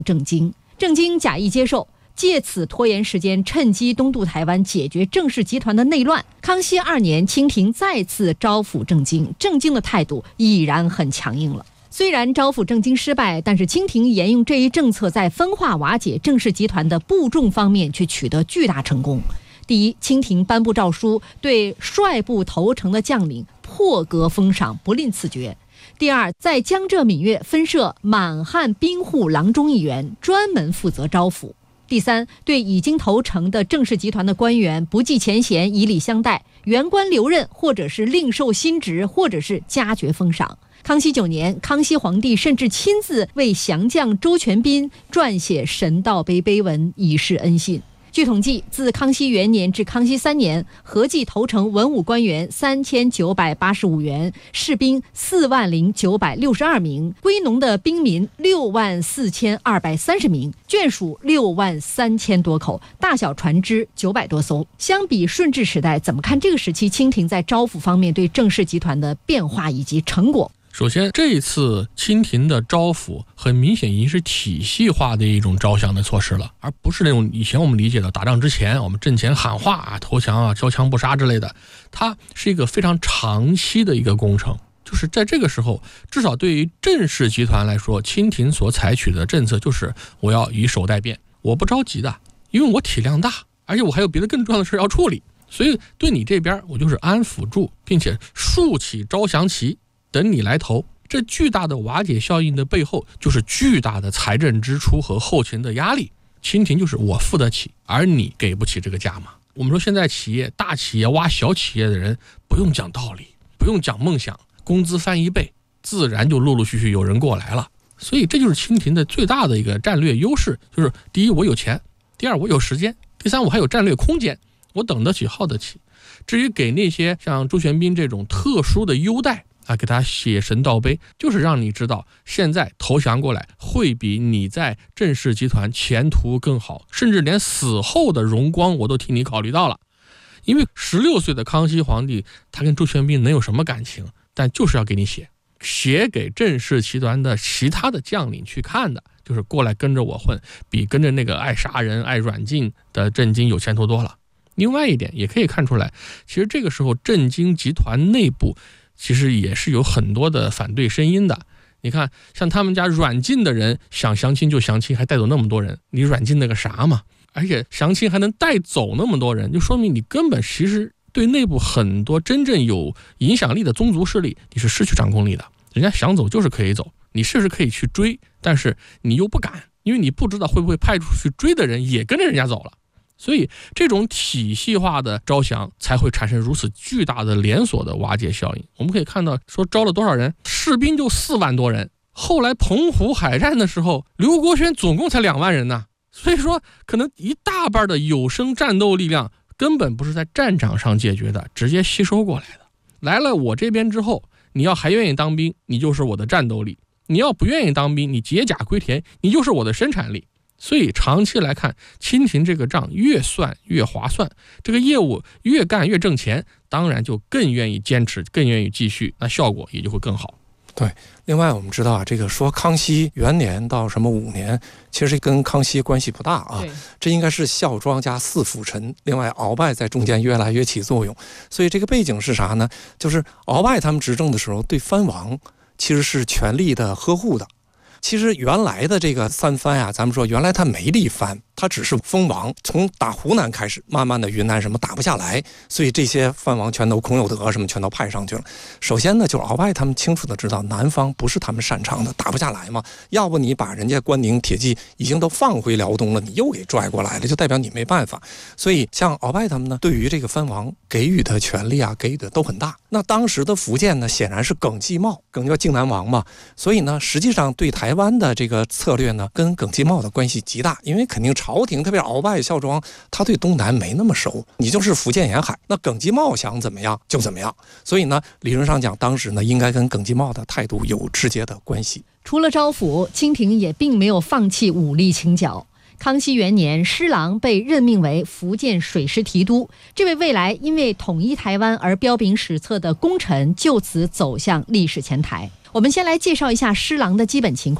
郑经假意接受，借此拖延时间，趁机东渡台湾，解决郑氏集团的内乱。康熙2年，清廷再次招抚郑经，郑经的态度已然很强硬了。虽然招抚郑经失败，但是清廷沿用这一政策，在分化瓦解郑氏集团的部众方面却取得巨大成功。第一，清廷颁布诏书，对率部投诚的将领破格封赏，不吝赐爵。第二，在江浙闽粤分设满汉兵户郎中一员，专门负责招抚。第三，对已经投诚的郑氏集团的官员不计前嫌，以礼相待，原官留任，或者是另授新职，或者是加爵封赏。康熙9年，康熙皇帝甚至亲自为降将周全斌撰写神道碑碑文，以示恩信。据统计，自康熙元年至康熙3年，合计投诚文武官员3985员，士兵40962名，归农的兵民64230名，眷属63000多口，大小船只900多艘。相比顺治时代，怎么看这个时期清廷在招抚方面对郑氏集团的变化以及成果？ 首先，这一次清廷的招抚很明显已经是体系化的一种招降的措施了，而不是那种以前我们理解的打仗之前我们阵前喊话啊、投降啊、交枪不杀之类的。它是一个非常长期的一个工程，就是在这个时候，至少对于郑氏集团来说，清廷所采取的政策就是我要以守待变，我不着急的，因为我体量大，而且我还有别的更重要的事要处理，所以对你这边我就是安抚住，并且竖起招降旗，等你来投。这巨大的瓦解效应的背后，就是巨大的财政支出和后勤的压力。清廷就是我付得起，而你给不起这个价码。我们说现在企业、大企业挖小企业的人，不用讲道理，不用讲梦想，工资翻1倍，自然就陆陆续续有人过来了。所以这就是清廷的最大的一个战略优势，就是第一，我有钱；第二，我有时间；第三，我还有战略空间，我等得起耗得起。至于给那些像周全斌这种特殊的优待啊，给他写神道碑，就是让你知道现在投降过来会比你在郑氏集团前途更好，甚至连死后的荣光我都替你考虑到了。因为16岁的康熙皇帝他跟周全斌能有什么感情，但就是要给你写给郑氏集团的其他的将领去看的，就是过来跟着我混，比跟着那个爱杀人爱软禁的郑经有前途多了。另外一点也可以看出来，其实这个时候郑经集团内部其实也是有很多的反对声音的。你看像他们家软禁的人想降清就降清，还带走那么多人，你软禁那个啥嘛？而且降清还能带走那么多人，就说明你根本其实对内部很多真正有影响力的宗族势力你是失去掌控力的。人家想走就是可以走，你是可以去追，但是你又不敢，因为你不知道会不会派出去追的人也跟着人家走了。所以这种体系化的招降才会产生如此巨大的连锁的瓦解效应。我们可以看到说招了多少人，士兵就4万多人，后来澎湖海战的时候刘国轩总共才2万人呢。所以说可能一大半的有生战斗力量根本不是在战场上解决的，直接吸收过来的。来了我这边之后，你要还愿意当兵，你就是我的战斗力；你要不愿意当兵，你解甲归田，你就是我的生产力。所以长期来看，清廷这个账越算越划算，这个业务越干越挣钱，当然就更愿意坚持，更愿意继续，那效果也就会更好。 对，另外我们知道啊，这个说康熙元年到什么5年，其实跟康熙关系不大啊，这应该是孝庄加4辅臣，另外鳌拜在中间越来越起作用。所以这个背景是啥呢？就是鳌拜他们执政的时候，对藩王其实是全力的呵护的。其实原来的这个三藩啊，咱们说原来他没立藩，他只是封王，从打湖南开始，慢慢的云南什么打不下来，所以这些藩王全都孔有德什么全都派上去了。首先呢，就是鳌拜他们清楚的知道南方不是他们擅长的，打不下来嘛，要不你把人家关宁铁骑已经都放回辽东了，你又给拽过来了，就代表你没办法。所以像鳌拜他们呢，对于这个藩王给予的权力啊，给予的都很大。那当时的福建呢，显然是耿继茂，耿叫靖南王嘛，所以呢，实际上对台湾的这个策略呢，跟耿继茂的关系极大，因为肯定朝廷，特别是鳌拜、孝庄，他对东南没那么熟，你就是福建沿海，那耿继茂想怎么样就怎么样，所以呢，理论上讲，当时呢，应该跟耿继茂的态度有直接的关系。 除了招抚，清廷也并没有放弃武力清剿。康熙元年，施琅被任命为福建水师提督，这位未来因为统一台湾而彪炳史册的功臣，就此走向历史前台。我们先来介绍一下施琅的基本情况。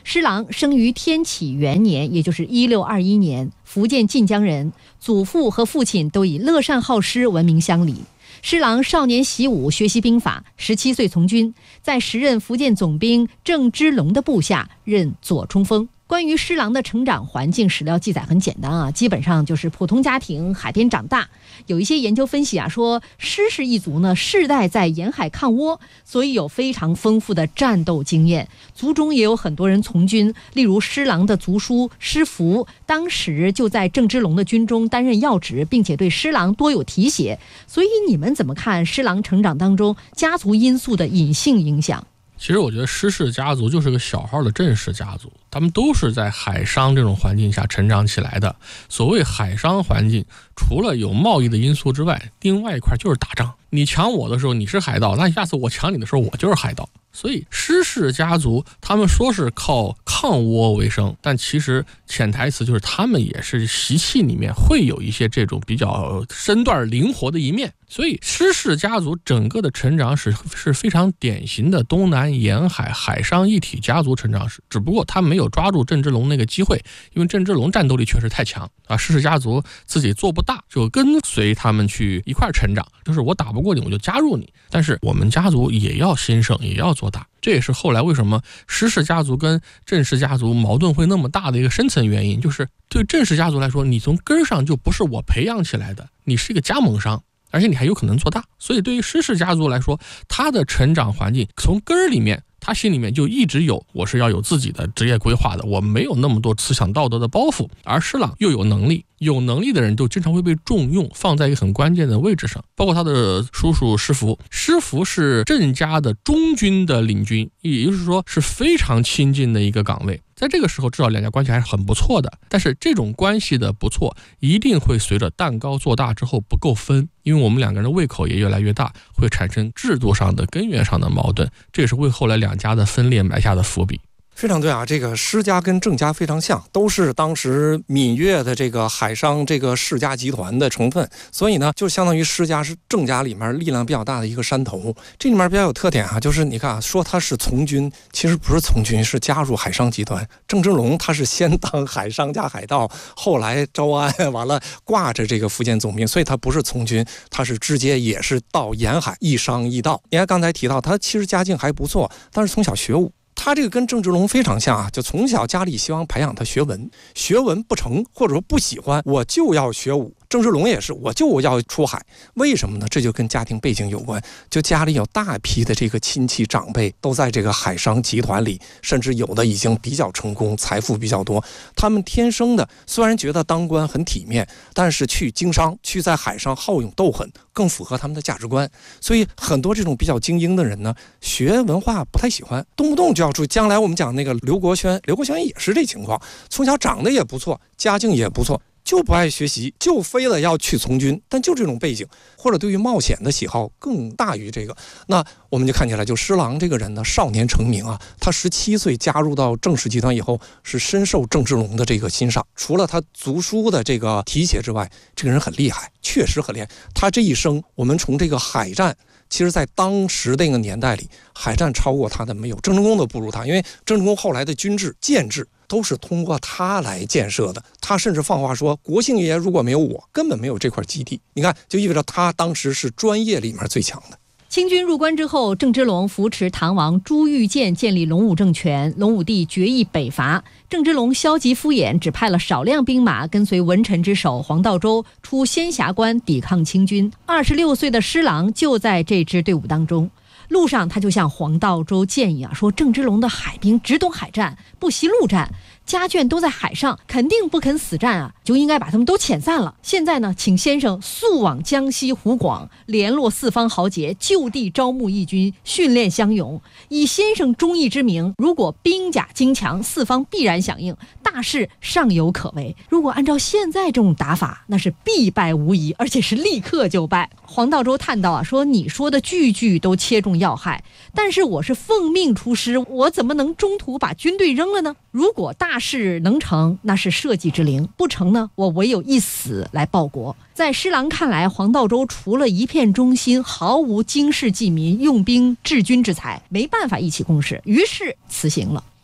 施琅生于天启元年，也就是1621年，福建晋江人，祖父和父亲都以乐善好施闻名乡里。施琅少年习武，学习兵法，17岁从军，在时任福建总兵郑芝龙的部下任左冲锋。关于施琅的成长环境，史料记载很简单啊，基本上就是普通家庭，海边长大。有一些研究分析啊，说施氏一族呢，世代在沿海抗倭，所以有非常丰富的战斗经验。族中也有很多人从军，例如施琅的族叔施福，当时就在郑芝龙的军中担任要职，并且对施琅多有提携。所以你们怎么看施琅成长当中家族因素的隐性影响？ 其实我觉得施氏家族就是个小号的郑氏家族，他们都是在海商这种环境下成长起来的。所谓海商环境，除了有贸易的因素之外，另外一块就是打仗。你抢我的时候你是海盗，那下次我抢你的时候我就是海盗。所以施氏家族他们说是靠抗倭为生，但其实潜台词就是他们也是习气里面会有一些这种比较身段灵活的一面。所以施氏家族整个的成长史是非常典型的东南沿海海商一体家族成长史，只不过他没有抓住郑芝龙那个机会，因为郑芝龙战斗力确实太强啊，施氏家族自己做不大，就跟随他们去一块成长，就是我打不过你我就加入你，但是我们家族也要兴盛，也要做大。这也是后来为什么施氏家族跟郑氏家族矛盾会那么大的一个深层原因，就是对郑氏家族来说，你从根上就不是我培养起来的，你是一个加盟商，而且你还有可能做大。所以对于施氏家族来说，他的成长环境从根儿里面，他心里面就一直有我是要有自己的职业规划的，我没有那么多思想道德的包袱。而施琅又有能力，有能力的人就经常会被重用，放在一个很关键的位置上。包括他的叔叔施福，施福是郑家的中军的领军，也就是说是非常亲近的一个岗位。在这个时候至少两家关系还是很不错的，但是这种关系的不错一定会随着蛋糕做大之后不够分，因为我们两个人的胃口也越来越大，会产生制度上的根源上的矛盾，这也是为后来两家的分裂埋下的伏笔。 非常对啊，这个施家跟郑家非常像，都是当时闽粤的这个海商这个世家集团的成分，所以呢，就相当于施家是郑家里面力量比较大的一个山头。这里面比较有特点啊，就是你看啊，说他是从军，其实不是从军，是加入海商集团。郑芝龙他是先当海商加海盗，后来招安完了挂着这个福建总兵，所以他不是从军，他是直接也是到沿海一商一盗。你看刚才提到他其实家境还不错，但是从小学武。他这个跟郑芝龙非常像啊，就从小家里希望培养他学文，学文不成或者说不喜欢，我就要学武。郑芝龙也是，我就要出海，为什么呢？这就跟家庭背景有关，就家里有大批的这个亲戚长辈都在这个海商集团里，甚至有的已经比较成功，财富比较多。他们天生的虽然觉得当官很体面，但是去经商，去在海上好勇斗狠，更符合他们的价值观。所以很多这种比较精英的人呢，学文化不太喜欢，动不动就要出。将来我们讲那个刘国轩也是这情况，从小长得也不错，家境也不错，就不爱学习，就非得要去从军，但就这种背景或者对于冒险的喜好更大于这个。那我们就看起来，就施琅这个人呢，少年成名啊，他17岁加入到郑氏集团以后，是深受郑芝龙的这个欣赏。除了他族叔的这个提携之外，这个人很厉害，确实很厉害。他这一生，我们从这个海战。其实在当时那个年代里，海战超过他的没有，郑成功都不如他，因为郑成功后来的军制建制都是通过他来建设的。他甚至放话说，国姓爷如果没有我，根本没有这块基地。你看，就意味着他当时是专业里面最强的。 清军入关之后，郑芝龙扶持唐王朱玉建建立隆武政权，隆武帝决意北伐。郑芝龙消极敷衍，只派了少量兵马跟随文臣之首黄道周出仙霞关抵抗清军。26岁的施琅就在这支队伍当中。路上他就向黄道周建议啊，说郑芝龙的海兵只懂海战，不习陆战，家眷都在海上，肯定不肯死战啊，就应该把他们都遣散了。现在呢，请先生速往江西湖广，联络四方豪杰，就地招募义军，训练乡勇。以先生忠义之名，如果兵甲精强，四方必然响应，大事尚有可为。如果按照现在这种打法，那是必败无疑，而且是立刻就败。黄道周叹道啊，说你说的句句都切中要害，但是我是奉命出师，我怎么能中途把军队扔了呢？如果大事能成，那是社稷之灵；不成呢，我唯有一死来报国。在施琅看来，黄道周除了一片忠心，毫无经世济民、用兵治军之才，没办法一起共事，于是辞行了。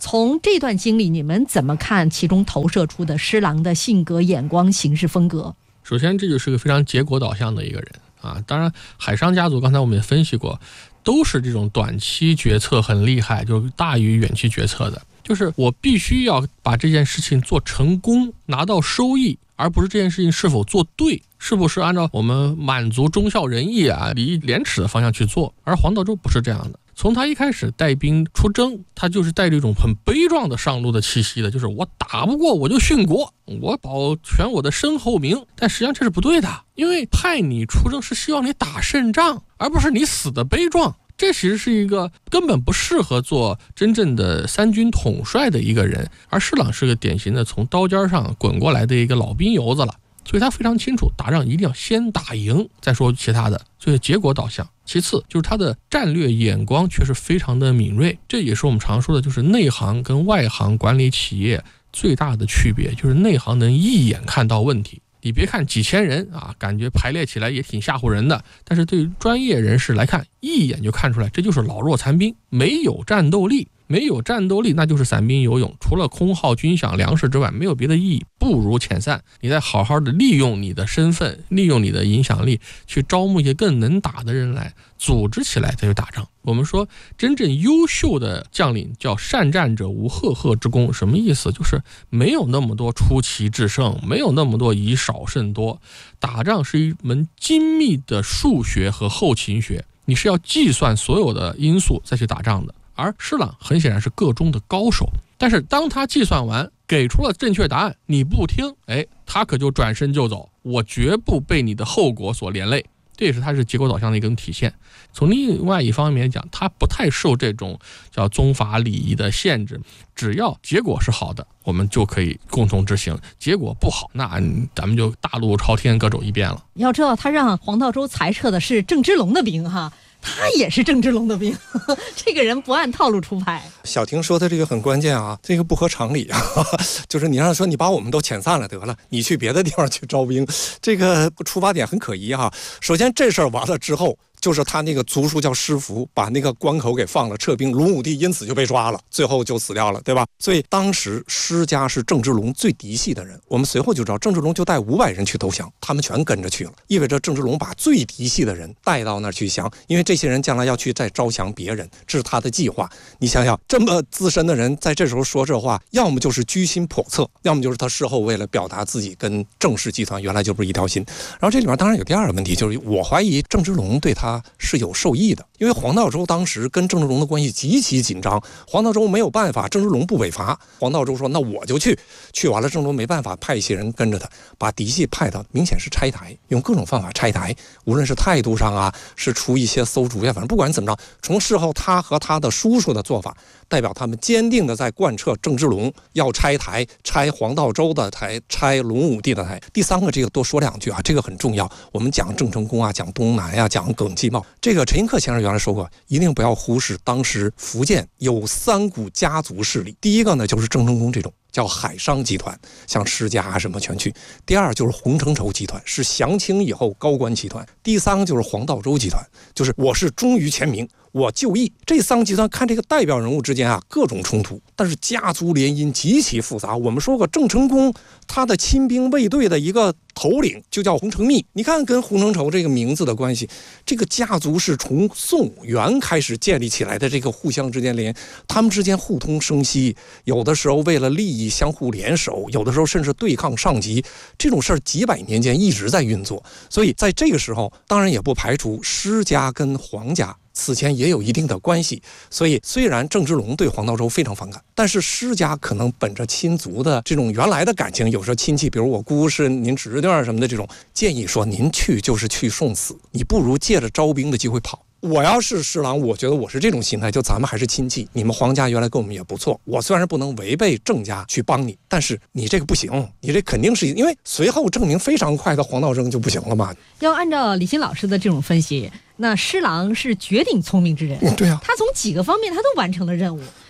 从这段经历，你们怎么看其中投射出的施琅的性格、眼光、行事风格？ 首先，这就是个非常结果导向的一个人啊。当然，海商家族刚才我们也分析过，都是这种短期决策很厉害，就大于远期决策的。就是我必须要把这件事情做成功，拿到收益，而不是这件事情是否做对，是不是按照我们满足忠孝仁义啊、礼义廉耻的方向去做。而黄道周不是这样的，从他一开始带兵出征，他就是带着一种很悲壮的上路的气息的，就是我打不过我就殉国，我保全我的身后名。但实际上这是不对的，因为派你出征是希望你打胜仗，而不是你死的悲壮。这其实是一个根本不适合做真正的三军统帅的一个人，而施琅是个典型的从刀尖上滚过来的一个老兵油子了，所以他非常清楚打仗一定要先打赢再说其他的，所以结果导向。其次就是他的战略眼光确实非常的敏锐，这也是我们常说的就是内行跟外行管理企业最大的区别，就是内行能一眼看到问题。你别看几千人啊，感觉排列起来也挺吓唬人的，但是对于专业人士来看，一眼就看出来这就是老弱残兵，没有战斗力。没有战斗力，那就是散兵游勇，除了空耗军饷粮食之外没有别的意义，不如遣散。你再好好的利用你的身份，利用你的影响力，去招募一些更能打的人来，组织起来再去打仗。我们说真正优秀的将领叫善战者无赫赫之功，什么意思？就是没有那么多出奇制胜，没有那么多以少胜多。打仗是一门精密的数学和后勤学，你是要计算所有的因素再去打仗的。而施琅很显然是个中的高手，但是当他计算完给出了正确答案，你不听，他可就转身就走，我绝不被你的后果所连累。这也是他是结果导向的一个体现。从另外一方面讲，他不太受这种叫宗法礼仪的限制，只要结果是好的，我们就可以共同执行；结果不好，那咱们就大路朝天各走一边了。 要知道，他让黄道周裁撤的是郑芝龙的兵哈。他也是郑芝龙的兵，这个人不按套路出牌。 小婷说的这个很关键啊，这个不合常理啊，就是你让说你把我们都遣散了得了，你去别的地方去招兵，这个出发点很可疑哈。首先这事儿完了之后，就是他那个族叔叫施福，把那个关口给放了，撤兵，隆武帝因此就被抓了，最后就死掉了，对吧？所以当时施家是郑芝龙最嫡系的人，我们随后就知道郑芝龙就带500人去投降，他们全跟着去了，意味着郑芝龙把最嫡系的人带到那儿去降，因为这些人将来要去再招降别人，这是他的计划。你想想，这么资深的人在这时候说这话，要么就是居心叵测，要么就是他事后为了表达自己跟郑氏集团原来就不是一条心。然后这里面当然有第二个问题，就是我怀疑郑芝龙对他是有受益的，因为黄道周当时跟郑芝龙的关系极其紧张，黄道周没有办法，郑芝龙不北伐，黄道周说那我就去完了，郑芝龙没办法，派一些人跟着他，把嫡系派到，明显是拆台，用各种方法拆台，无论是态度上啊，是出一些馊主意，反正不管怎么着，从事后他和他的叔叔的做法，代表他们坚定的在贯彻郑芝龙要拆台，拆黄道周的台，拆隆武帝的台。第三个这个多说两句啊，这个很重要，我们讲郑成功啊，讲东南啊，讲耿继茂，这个陈寅恪先生原来说过，一定不要忽视当时福建有3股家族势力，第一个呢就是郑成功这种叫海商集团，像施家啊什么全去；第二就是洪承畴集团，是降清以后高官集团；第三个就是黄道周集团，就是我是忠于前明，我就义。这3个集团看这个代表人物之间啊各种冲突，但是家族联姻极其复杂。我们说过郑成功他的亲兵卫队的一个头领就叫洪承密，你看跟洪承畴这个名字的关系，这个家族是从宋元开始建立起来的，这个互相之间联，他们之间互通生息，有的时候为了利益相互联手，有的时候甚至对抗上级，这种事儿几百年间一直在运作。所以在这个时候，当然也不排除施家跟黄家此前也有一定的关系，所以虽然郑芝龙对黄道周非常反感，但是施家可能本着亲族的这种原来的感情，有时候亲戚，比如我姑是您侄女什么的，这种建议说您去就是去送死，你不如借着招兵的机会跑。我要是施琅，我觉得我是这种心态，就咱们还是亲戚，你们黄家原来跟我们也不错，我虽然不能违背郑家去帮你，但是你这个不行，你这肯定是因为随后证明非常快的黄道征就不行了嘛。 要按照李欣老师的这种分析，那施琅是绝顶聪明之人， 对啊， 他从几个方面他都完成了任务。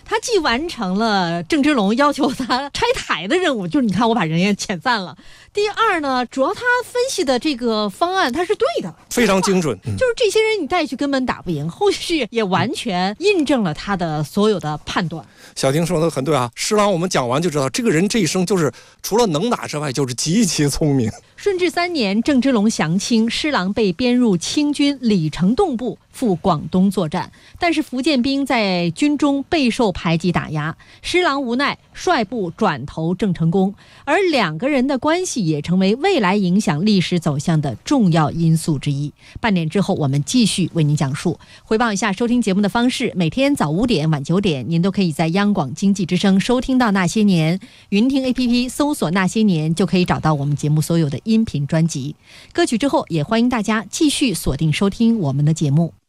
他既完成了郑芝龙要求他拆台的任务，就是你看我把人也遣散了。第二呢，主要他分析的这个方案他是对的， 非常精准。 就是这些人你带去根本打不赢，后续也完全印证了他的所有的判断。 小婷说的很对啊，施琅我们讲完就知道，这个人这一生就是除了能打之外，就是极其聪明。 顺治3年，郑芝龙降清，施琅被编入清军李成栋部，赴广东作战。但是福建兵在军中备受排挤打压，施琅无奈率部转投郑成功，而两个人的关系也成为未来影响历史走向的重要因素之一。半点之后，我们继续为您讲述。回报一下收听节目的方式：每天早5点、晚9点，您都可以在央广经济之声收听到《那些年》，云听 APP 搜索《那些年》就可以找到我们节目所有的音频专辑。歌曲之后，也欢迎大家继续锁定收听我们的节目。